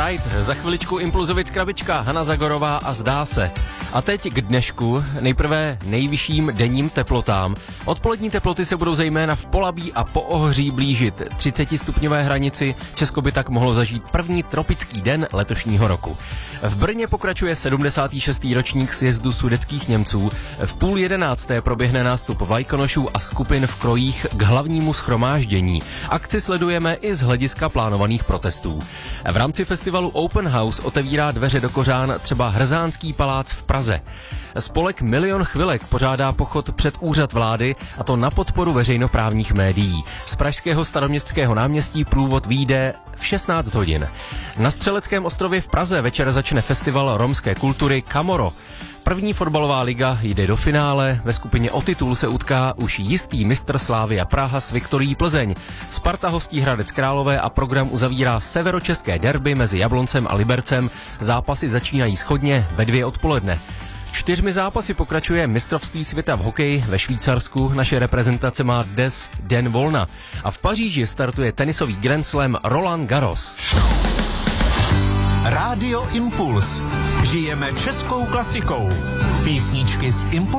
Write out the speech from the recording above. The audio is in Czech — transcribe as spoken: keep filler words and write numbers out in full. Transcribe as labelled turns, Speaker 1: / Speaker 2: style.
Speaker 1: Alright, za chviličku Impulzovic krabička, Hana Zagorová a Zdá se. A teď k dnešku, nejprve nejvyšším denním teplotám. Odpolední teploty se budou zejména v Polabí a Poohří blížit třicetistupňové hranici. Česko by tak mohlo zažít první tropický den letošního roku. V Brně pokračuje sedmdesátý šestý ročník sjezdu sudetských Němců. V půl jedenácté proběhne nástup vlajkonošů a skupin v krojích k hlavnímu shromáždění. Akci sledujeme i z hlediska plánovaných protestů. V rámci festivalu Open House otevírá dveře do kořán třeba Hrzánský palác v Praze. Spolek Milion chvilek pořádá pochod před úřad vlády, a to na podporu veřejnoprávních médií. Z pražského Staroměstského náměstí průvod vyjde v šestnáct hodin. Na Střeleckém ostrově v Praze večer začne festival romské kultury Kamoro. První fotbalová liga jde do finále, ve skupině o titul se utká už jistý mistr Slavia Praha s Viktorií Plzeň. Sparta hostí Hradec Králové a program uzavírá severočeské derby mezi Jabloncem a Libercem. Zápasy začínají shodně ve dvě odpoledne. Čtyřmi zápasy pokračuje mistrovství světa v hokeji ve Švýcarsku. Naše reprezentace má dnes den volna. A v Paříži startuje tenisový Grand Slam Roland Garros.
Speaker 2: Rádio Impuls. Žijeme českou klasikou. Písničky z Impulsu.